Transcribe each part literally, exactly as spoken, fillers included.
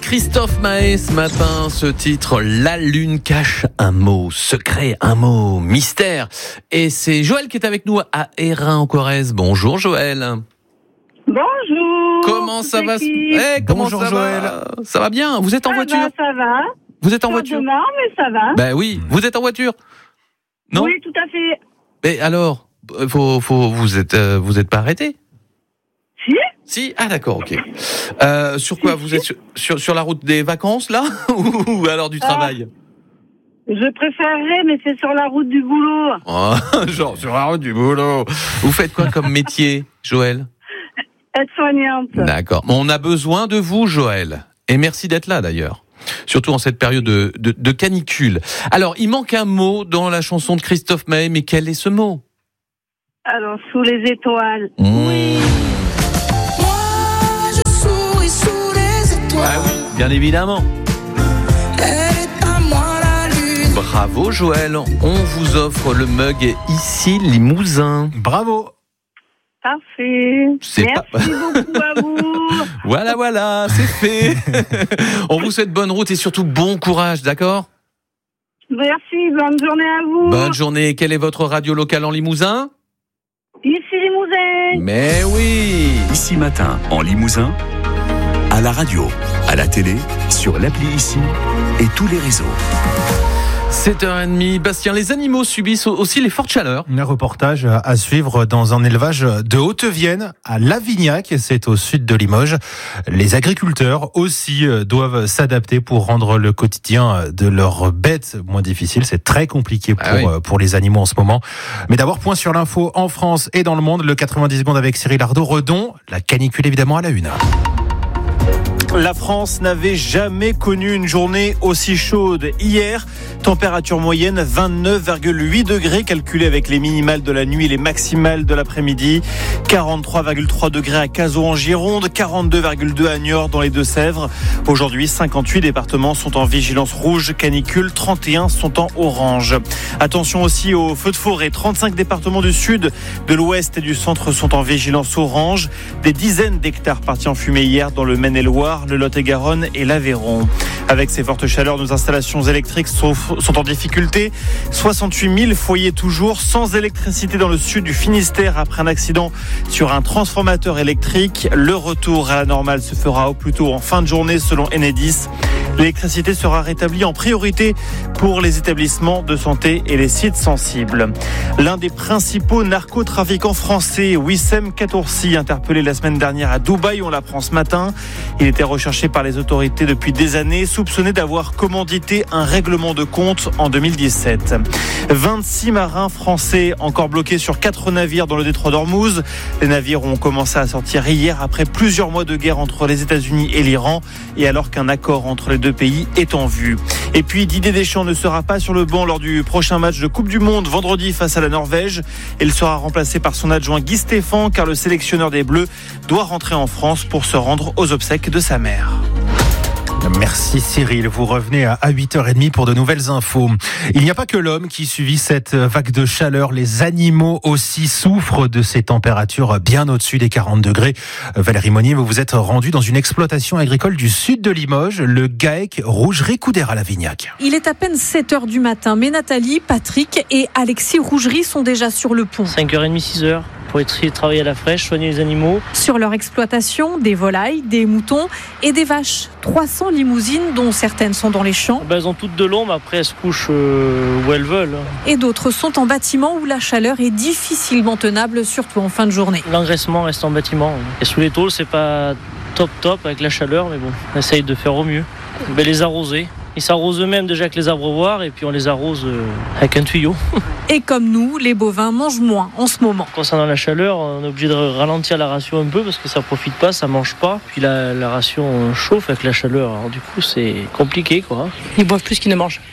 Christophe Maé ce matin, ce titre, La Lune cache un mot secret, un mot mystère. Et c'est Joël qui est avec nous à Hérin en Corrèze. Bonjour Joël. Bonjour. Comment ça va? Eh, comment Bonjour ça Joël. va? Ça va bien? Vous êtes en Ah voiture? bah, ça va. Vous êtes en Pas voiture? demain, mais ça va. Ben oui, vous êtes en voiture? Non? Oui, tout à fait. Mais alors, faut, faut, vous êtes, euh, vous êtes pas arrêté? Si. Si? Ah d'accord, ok. Euh, sur quoi? Vous êtes sur, sur, sur la route des vacances là? Ou alors du travail? Je préférerais, mais c'est sur la route du boulot. Oh, genre sur la route du boulot. Vous faites quoi comme métier, Joël? Aide-soignante. D'accord. On a besoin de vous, Joël. Et merci d'être là d'ailleurs. Surtout en cette période de, de, de canicule. Alors, il manque un mot dans la chanson de Christophe Maé, mais quel est ce mot? Alors, sous les étoiles. Oui. Moi, je souris sous les étoiles. Ah oui, bien évidemment. Elle est à moi la lune. Bravo, Joël. On vous offre le mug ici, Limousin. Bravo. Parfait. C'est Merci pas- beaucoup à vous. Voilà, voilà, c'est fait. On vous souhaite bonne route et surtout bon courage, d'accord? Merci, bonne journée à vous. Bonne journée. Quelle est votre radio locale en Limousin? Ici Limousin. Mais oui. Ici Matin, en Limousin, à la radio, à la télé, sur l'appli Ici et tous les réseaux. sept heures trente, Bastien, les animaux subissent aussi les fortes chaleurs. Un reportage à suivre dans un élevage de Haute-Vienne, à Lavignac, c'est au sud de Limoges. Les agriculteurs aussi doivent s'adapter pour rendre le quotidien de leurs bêtes moins difficile. C'est très compliqué pour, Ah oui. pour les animaux en ce moment. Mais d'abord, point sur l'info en France et dans le monde. Le quatre-vingt-dix secondes avec Cyril Ardo. Redon, la canicule évidemment à la une. La France n'avait jamais connu une journée aussi chaude. Hier, température moyenne vingt-neuf virgule huit degrés calculée avec les minimales de la nuit et les maximales de l'après-midi. quarante-trois virgule trois degrés à Cazaux en Gironde, quarante-deux virgule deux à Niort dans les Deux-Sèvres. Aujourd'hui, cinquante-huit départements sont en vigilance rouge canicule, trente et un sont en orange. Attention aussi aux feux de forêt. trente-cinq départements du sud, de l'ouest et du centre sont en vigilance orange. Des dizaines d'hectares partis en fumée hier dans le Maine-et-Loire, le Lot-et-Garonne et l'Aveyron. Avec ces fortes chaleurs, nos installations électriques sont, sont en difficulté. soixante-huit mille foyers toujours sans électricité dans le sud du Finistère après un accident sur un transformateur électrique. Le retour à la normale se fera au plus tôt en fin de journée selon Enedis. L'électricité sera rétablie en priorité pour les établissements de santé et les sites sensibles. L'un des principaux narcotrafiquants français, Wissem Katoursi, interpellé la semaine dernière à Dubaï, on l'apprend ce matin. Il était recherché par les autorités depuis des années, soupçonné d'avoir commandité un règlement de compte en deux mille dix-sept. vingt-six marins français encore bloqués sur quatre navires dans le détroit d'Ormuz. Les navires ont commencé à sortir hier après plusieurs mois de guerre entre les États-Unis et l'Iran et alors qu'un accord entre les deux pays est en vue. Et puis Didier Deschamps ne sera pas sur le banc lors du prochain match de Coupe du Monde vendredi face à la Norvège. Il sera remplacé par son adjoint Guy Stéphane car le sélectionneur des Bleus doit rentrer en France pour se rendre aux obsèques de sa mère. Merci Cyril, vous revenez à huit heures trente pour de nouvelles infos. Il n'y a pas que l'homme qui subit cette vague de chaleur, les animaux aussi souffrent de ces températures bien au-dessus des quarante degrés. Valérie Monnier, vous vous êtes rendue dans une exploitation agricole du sud de Limoges, le GAEC Rougerie-Coudert à Lavignac. Il est à peine sept heures du matin, mais Nathalie, Patrick et Alexis Rougerie sont déjà sur le pont. cinq heures trente, six heures pour être travailler à la fraîche, soigner les animaux. Sur leur exploitation, des volailles, des moutons et des vaches. trois cents limousines, dont certaines sont dans les champs. Ben, elles ont toutes de l'ombre, après elles se couchent euh, où elles veulent. Et d'autres sont en bâtiment où la chaleur est difficilement tenable, surtout en fin de journée. L'engraissement reste en bâtiment. Et sous les tôles, c'est pas top top avec la chaleur, mais bon, on essaye de faire au mieux. Ben, les arroser. Ils s'arrosent eux-mêmes déjà avec les abreuvoirs et puis on les arrose avec un tuyau. Et comme nous, les bovins mangent moins en ce moment. Concernant la chaleur, on est obligé de ralentir la ration un peu parce que ça profite pas, ça mange pas. Puis la, la ration chauffe avec la chaleur, alors du coup c'est compliqué quoi. Ils boivent plus qu'ils ne mangent.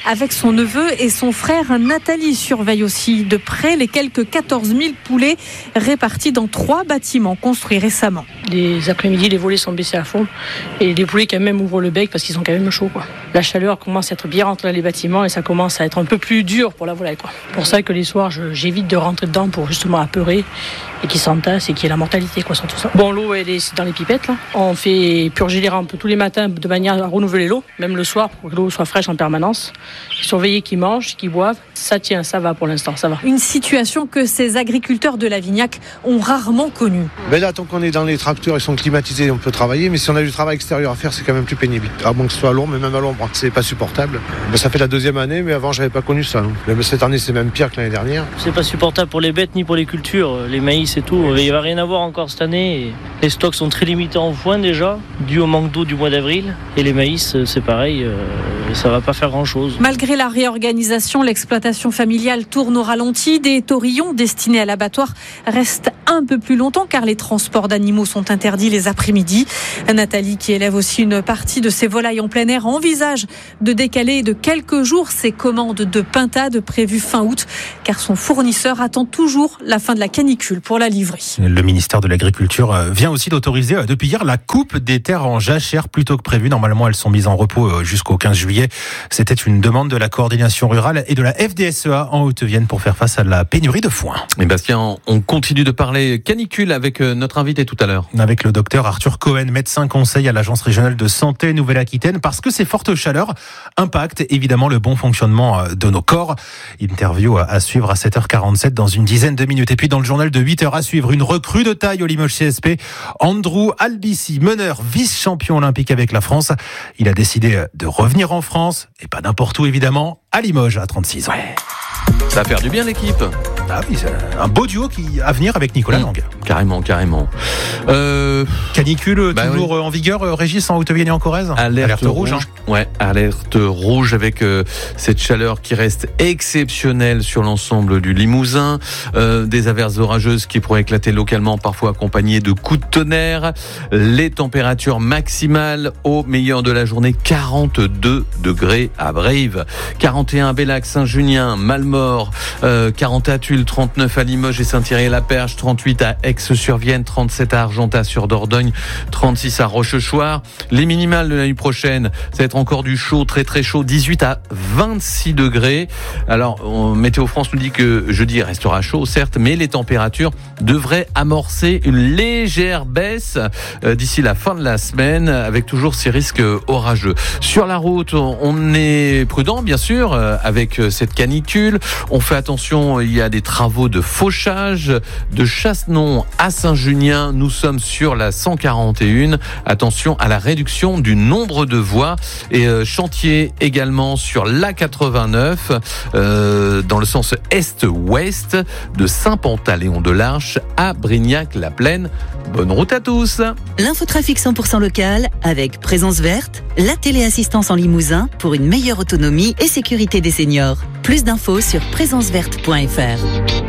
avec son neveu et son frère. Nathalie surveille aussi de près les quelques quatorze mille poulets répartis dans trois bâtiments construits récemment. Les après-midi, les volets sont baissés à fond et les poulets quand même ouvrent le bec parce qu'ils sont quand même chauds, quoi. La chaleur commence à être bien rentrée dans les bâtiments et ça commence à être un peu plus dur pour la volaille, quoi. Pour ça que les soirs, je, j'évite de rentrer dedans pour justement apeurer et qu'ils s'entassent et qu'il y ait la mortalité, quoi, sur tout ça. Bon, l'eau, elle est dans les pipettes, là. On fait purger les rampes tous les matins de manière à renouveler l'eau, même le soir pour que l'eau soit fraîche en permanence. Surveiller qu'ils mangent, qu'ils boivent. Ça tient, ça va pour l'instant, ça va. Une situation que ces agriculteurs de Lavignac ont rarement connue. Mais là, tant qu'on est dans les tracteurs, ils sont climatisés, on peut travailler. Mais si on a du travail extérieur à faire, c'est quand même plus pénible. À moins que ce soit long, mais même à l'ombre, c'est pas supportable. Ben, ça fait la deuxième année, mais avant, j'avais pas connu ça. Mais cette année, c'est même pire que l'année dernière. C'est pas supportable pour les bêtes ni pour les cultures. Les maïs et tout, il va rien avoir encore cette année. Et les stocks sont très limités en foin déjà, dû au manque d'eau du mois d'avril. Et les maïs, c'est pareil, euh, ça va pas faire grand-chose. Malgré la réorganisation, l'exploitation familiale tourne au ralenti. Des taurillons destinés à l'abattoir restent un peu plus longtemps car les transports d'animaux sont interdits les après-midi. Nathalie, qui élève aussi une partie de ses volailles en plein air, envisage de décaler de quelques jours ses commandes de pintade prévues fin août car son fournisseur attend toujours la fin de la canicule pour la livrer. Le ministère de l'Agriculture vient aussi d'autoriser depuis hier la coupe des terres en jachère plutôt que prévu. Normalement, elles sont mises en repos jusqu'au quinze juillet. C'était une demande de la coordination rurale et de la F D S E A en Haute-Vienne pour faire face à la pénurie de foin. Et Bastien, on continue de parler canicule avec notre invité tout à l'heure. Avec le docteur Arthur Cohen, médecin conseil à l'Agence régionale de santé Nouvelle-Aquitaine, parce que ces fortes chaleurs impactent évidemment le bon fonctionnement de nos corps. Interview à suivre à sept heures quarante-sept dans une dizaine de minutes. Et puis dans le journal de huit heures à suivre, une recrue de taille au Limoges C S P. Andrew Albici, meneur, vice-champion olympique avec la France. Il a décidé de revenir en France, et pas n'importe où évidemment, à Limoges à trente-six ans. Ouais. Ça va faire du bien l'équipe. Ah oui, c'est un beau duo qui à venir avec Nicolas mmh, Lang. Carrément, carrément. Euh... Canicule bah toujours oui. en vigueur, Régis, en Haute-Vienne et en Corrèze. Alerte, alerte rouge. rouge. Hein. Ouais, alerte rouge avec euh, cette chaleur qui reste exceptionnelle sur l'ensemble du Limousin. Euh, des averses orageuses qui pourraient éclater localement, parfois accompagnées de coups de tonnerre. Les températures maximales au meilleur de la journée, quarante-deux degrés à Brive, quarante et un à Bellac, Saint-Junien, Malmort, euh, quarante à Tulle, trente-neuf à Limoges et Saint-Thierry-la-Perche, trente-huit à Aix-sur-Vienne, trente-sept à Argentat-sur-Dordogne, trente-six à Rochechouart. Les minimales de la nuit prochaine, ça va être encore du chaud, très très chaud, dix-huit à vingt-six degrés. Alors, Météo France nous dit que jeudi restera chaud, certes, mais les températures devraient amorcer une légère baisse euh, d'ici la fin de la semaine, avec toujours ces risques orageux. Sur la route, on est prudent, bien sûr, euh, avec cette canicule. On fait attention, il y a des travaux de fauchage de Chassenon à Saint-Junien. Nous sommes sur la cent quarante et un. Attention à la réduction du nombre de voies et euh, chantier également sur l'A quatre-vingt-neuf euh, dans le sens est-ouest de Saint-Pantaléon-de-l'Arche à Brignac-la-Plaine. Bonne route à tous. L'infotrafic cent pour cent local avec Présence Verte, la téléassistance en Limousin pour une meilleure autonomie et sécurité des seniors. Plus d'infos sur présence verte point f r.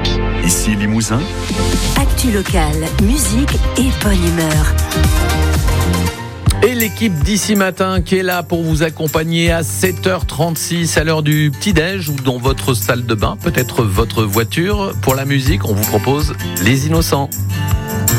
Ici Limousin. Actu local, musique et bonne humeur. Et l'équipe d'ici matin qui est là pour vous accompagner à sept heures trente-six à l'heure du petit-déj ou dans votre salle de bain, peut-être votre voiture. Pour la musique, on vous propose Les Innocents.